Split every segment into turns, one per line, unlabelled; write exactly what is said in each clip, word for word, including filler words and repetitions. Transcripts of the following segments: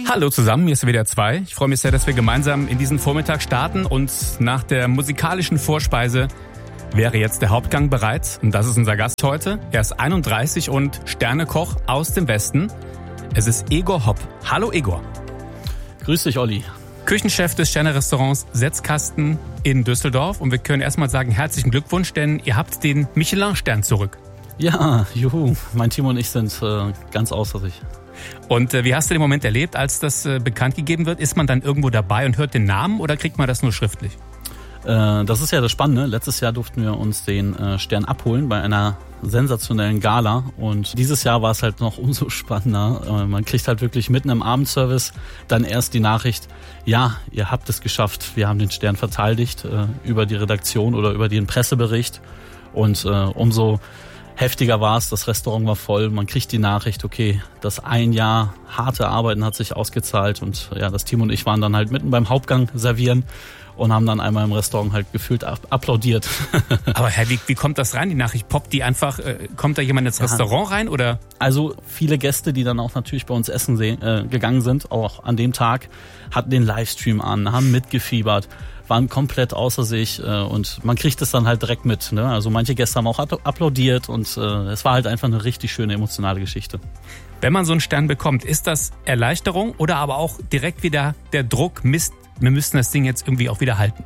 Hallo zusammen, hier ist W D R zwei. Ich freue mich sehr, dass wir gemeinsam in diesen Vormittag starten und nach der musikalischen Vorspeise wäre jetzt der Hauptgang bereit. Und das ist unser Gast heute. Er ist einunddreißig und Sternekoch aus dem Westen. Es ist Egor Hopp. Hallo Egor.
Grüß dich, Olli.
Küchenchef des Sterne-Restaurants Setzkasten in Düsseldorf. Und wir können erstmal sagen, herzlichen Glückwunsch, denn ihr habt den Michelin-Stern zurück.
Ja, juhu. Mein Team und ich sind äh, ganz außer sich.
Und äh, wie hast du den Moment erlebt, als das äh, bekannt gegeben wird? Ist man dann irgendwo dabei und hört den Namen oder kriegt man das nur schriftlich?
Äh, das ist ja das Spannende. Letztes Jahr durften wir uns den äh, Stern abholen bei einer sensationellen Gala. Und dieses Jahr war es halt noch umso spannender. Äh, man kriegt halt wirklich mitten im Abendservice dann erst die Nachricht, ja, ihr habt es geschafft. Wir haben den Stern verteidigt äh, über die Redaktion oder über den Pressebericht. Und äh, umso heftiger war es, das Restaurant war voll, man kriegt die Nachricht, okay, das ein Jahr harte Arbeiten hat sich ausgezahlt und ja, das Team und ich waren dann halt mitten beim Hauptgang servieren und haben dann einmal im Restaurant halt gefühlt applaudiert.
Aber Herr, wie, wie kommt das rein, die Nachricht? Poppt die einfach, äh, kommt da jemand ins Restaurant rein oder?
Also viele Gäste, die dann auch natürlich bei uns essen sehen, äh, gegangen sind, auch an dem Tag, hatten den Livestream an, haben mitgefiebert, waren komplett außer sich äh, und man kriegt es dann halt direkt mit. Ne? Also manche Gäste haben auch applaudiert und äh, es war halt einfach eine richtig schöne emotionale Geschichte.
Wenn man so einen Stern bekommt, ist das Erleichterung oder aber auch direkt wieder der Druck, Mist, wir müssen das Ding jetzt irgendwie auch wieder halten?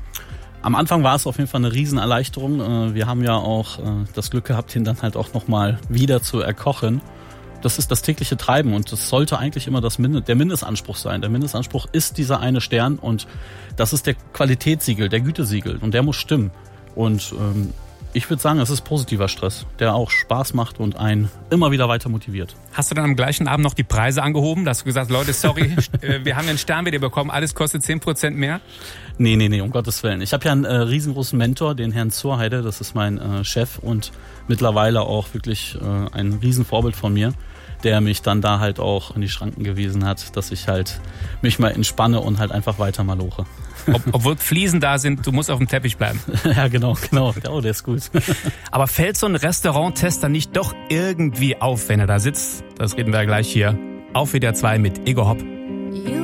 Am Anfang war es auf jeden Fall eine Riesenerleichterung. Wir haben ja auch das Glück gehabt, ihn dann halt auch nochmal wieder zu erkochen. Das ist das tägliche Treiben und das sollte eigentlich immer das Mind- der Mindestanspruch sein. Der Mindestanspruch ist dieser eine Stern und das ist der Qualitätssiegel, der Gütesiegel und der muss stimmen. Und ähm, ich würde sagen, es ist positiver Stress, der auch Spaß macht und einen immer wieder weiter motiviert.
Hast du dann am gleichen Abend noch die Preise angehoben? Da hast du gesagt, Leute, sorry, wir haben einen Stern wieder bekommen, alles kostet zehn Prozent mehr?
Nee, nee, nee, um Gottes Willen. Ich habe ja einen äh, riesengroßen Mentor, den Herrn Zurheide, das ist mein äh, Chef und mittlerweile auch wirklich äh, ein Riesenvorbild von mir, der mich dann da halt auch in die Schranken gewiesen hat, dass ich halt mich mal entspanne und halt einfach weiter maloche.
Ob, obwohl Fliesen da sind, du musst auf dem Teppich bleiben.
Ja, genau, genau. Oh, der ist gut.
Aber fällt so ein Restauranttester nicht doch irgendwie auf, wenn er da sitzt? Das reden wir gleich hier auf W D R zwei mit Egor Hopp.